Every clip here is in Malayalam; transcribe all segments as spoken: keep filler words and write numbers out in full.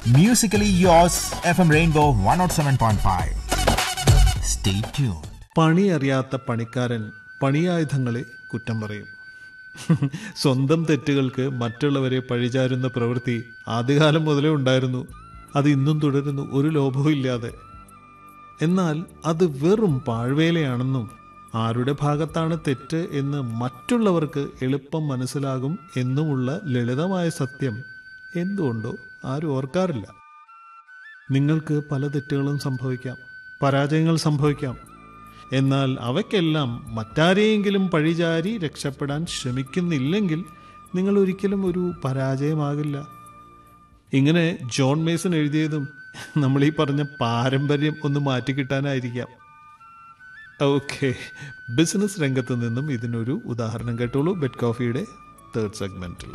Musically yours, F M Rainbow one oh seven point five. Stay tuned. പണി അറിയാത്ത പണിക്കാരൻ പണിയായുധങ്ങളെ കുറ്റം പറയും. സ്വന്തം തെറ്റുകൾക്ക് മറ്റുള്ളവരെ പഴിചാരുന്ന പ്രവൃത്തി ആദ്യകാലം മുതലേ ഉണ്ടായിരുന്നു. അത് ഇന്നും തുടരുന്നു, ഒരു ലോഭവും ഇല്ലാതെ. എന്നാൽ അത് വെറും പാഴ്വേലയാണെന്നും ആരുടെ ഭാഗത്താണ് തെറ്റ് എന്ന് മറ്റുള്ളവർക്ക് എളുപ്പം മനസ്സിലാകും എന്നുമുള്ള ലളിതമായ സത്യം എന്തുകൊണ്ടോ ആരും ഓർക്കാറില്ല. നിങ്ങൾക്ക് പല തെറ്റുകളും സംഭവിക്കാം, പരാജയങ്ങൾ സംഭവിക്കാം. എന്നാൽ അവയ്ക്കെല്ലാം മറ്റാരെയെങ്കിലും പഴിചാരി രക്ഷപ്പെടാൻ ശ്രമിക്കുന്നില്ലെങ്കിൽ നിങ്ങൾ ഒരിക്കലും ഒരു പരാജയമാകില്ല. ഇങ്ങനെ ജോൺ മേസൺ എഴുതിയതും നമ്മൾ ഈ പറഞ്ഞ പാരമ്പര്യം ഒന്ന് മാറ്റിക്കിട്ടാനായിരിക്കാം. ഓക്കെ, ബിസിനസ് രംഗത്ത് നിന്നും ഇതിനൊരു ഉദാഹരണം കേട്ടോളൂ. ബെഡ് കോഫിയുടെ തേർഡ് സെഗ്മെന്റിൽ.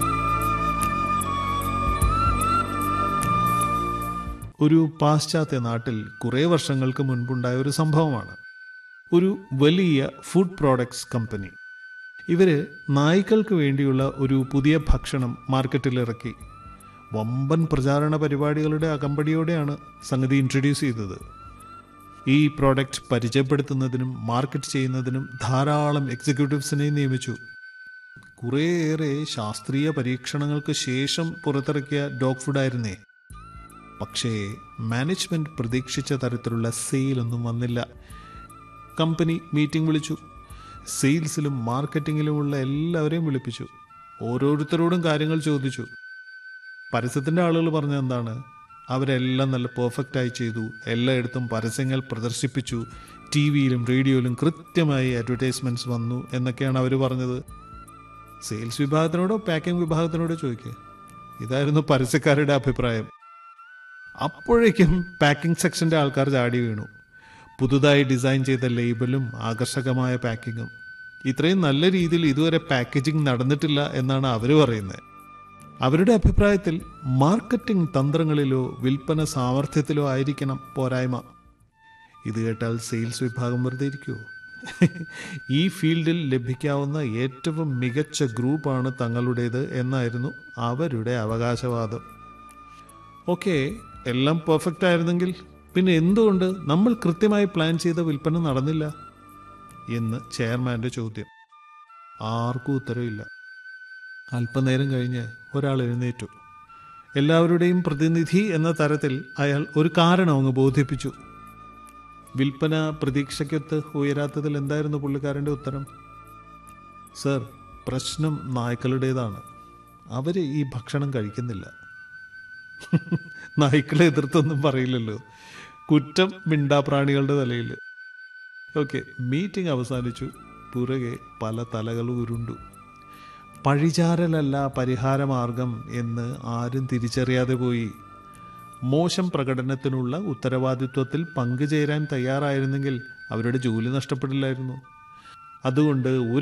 ഒരു പാശ്ചാത്യ നാട്ടിൽ കുറേ വർഷങ്ങൾക്ക് മുൻപുണ്ടായ ഒരു സംഭവമാണ്. ഒരു വലിയ ഫുഡ് പ്രോഡക്ട്സ് കമ്പനി ഇവര് നായ്ക്കൾക്ക് വേണ്ടിയുള്ള ഒരു പുതിയ ഭക്ഷണം മാർക്കറ്റിൽ ഇറക്കി. വമ്പൻ പ്രചാരണ പരിപാടികളുടെ അകമ്പടിയോടെയാണ് സംഗതി ഇൻട്രൊഡ്യൂസ് ചെയ്തത്. ഈ പ്രോഡക്റ്റ് പരിചയപ്പെടുത്തുന്നതിനും മാർക്കറ്റ് ചെയ്യുന്നതിനും ധാരാളം എക്സിക്യൂട്ടീവ്സിനെ നിയമിച്ചു. കുറേയേറെ ശാസ്ത്രീയ പരീക്ഷണങ്ങൾക്ക് ശേഷം പുറത്തിറക്കിയ ഡോഗ് ഫുഡായിരുന്നേ. പക്ഷേ മാനേജ്മെന്റ് പ്രതീക്ഷിച്ച തരത്തിലുള്ള സെയിലൊന്നും വന്നില്ല. കമ്പനി മീറ്റിംഗ് വിളിച്ചു. സെയിൽസിലും മാർക്കറ്റിങ്ങിലുമുള്ള എല്ലാവരെയും വിളിപ്പിച്ചു. ഓരോരുത്തരോടും കാര്യങ്ങൾ ചോദിച്ചു. പരസ്യത്തിൻ്റെ ആളുകൾ പറഞ്ഞ എന്താണ്, അവരെല്ലാം നല്ല പെർഫെക്റ്റായി ചെയ്തു, എല്ലായിടത്തും പരസ്യങ്ങൾ പ്രദർശിപ്പിച്ചു, ടി വിയിലും റേഡിയോയിലും കൃത്യമായി അഡ്വർടൈസ്മെൻറ്റ്സ് വന്നു എന്നൊക്കെയാണ് അവർ പറഞ്ഞത്. സെയിൽസ് വിഭാഗത്തിനോടോ പാക്കിംഗ് വിഭാഗത്തിനോടോ ചോദിക്കുക, ഇതായിരുന്നു പരസ്യക്കാരുടെ അഭിപ്രായം. അപ്പോഴേക്കും പാക്കിംഗ് സെക്ഷൻ്റെ ആൾക്കാർ ചാടി വീണു. പുതുതായി ഡിസൈൻ ചെയ്ത ലേബലും ആകർഷകമായ പാക്കിങ്ങും. ഇത്രയും നല്ല രീതിയിൽ ഇതുവരെ പാക്കേജിംഗ് നടന്നിട്ടില്ല എന്നാണ് അവർ പറയുന്നത്. അവരുടെ അഭിപ്രായത്തിൽ മാർക്കറ്റിംഗ് തന്ത്രങ്ങളിലോ വിൽപ്പന സാമർഥ്യത്തിലോ ആയിരിക്കണം പോരായ്മ. ഇത് കേട്ടാൽ സെയിൽസ് വിഭാഗം വെറുതെ ഇരിക്കുമോ? ഈ ഫീൽഡിൽ ലഭിക്കാവുന്ന ഏറ്റവും മികച്ച ഗ്രൂപ്പാണ് തങ്ങളുടേത് എന്നായിരുന്നു അവരുടെ അവകാശവാദം. ഓക്കെ, എല്ലാം പെർഫെക്റ്റ് ആയിരുന്നെങ്കിൽ പിന്നെ എന്തുകൊണ്ട് നമ്മൾ കൃത്യമായി പ്ലാൻ ചെയ്ത വിൽപ്പന നടന്നില്ല എന്ന് ചെയർമാൻ്റെ ചോദ്യം. ആർക്കും ഉത്തരവില്ല. അല്പനേരം കഴിഞ്ഞ് ഒരാൾ എഴുന്നേറ്റു. എല്ലാവരുടെയും പ്രതിനിധി എന്ന തരത്തിൽ അയാൾ ഒരു കാരണം അങ്ങ് ബോധിപ്പിച്ചു. വിൽപ്പന പ്രതീക്ഷയ്ക്കൊത്ത് ഉയരാത്തതിൽ എന്തായിരുന്നു പുള്ളിക്കാരൻ്റെ ഉത്തരം? സർ, പ്രശ്നം നായ്ക്കളുടേതാണ്. അവർ ഈ ഭക്ഷണം കഴിക്കുന്നില്ല. നായ്ക്കളെ എതിർത്തൊന്നും പറയില്ലല്ലോ. കുറ്റം മിണ്ടാപ്രാണികളുടെ തലയിൽ. ഓക്കെ, മീറ്റിംഗ് അവസാനിച്ചു. പുറകെ പല തലകളും ഉരുണ്ടു. പഴിചാരലല്ല പരിഹാരമാർഗം എന്ന് ആരും തിരിച്ചറിയാതെ പോയി. മോശം പ്രകടനത്തിനുള്ള ഉത്തരവാദിത്വത്തിൽ പങ്കുചേരാൻ തയ്യാറായിരുന്നെങ്കിൽ അവരുടെ ജോലി നഷ്ടപ്പെടില്ലായിരുന്നു. അതുകൊണ്ട്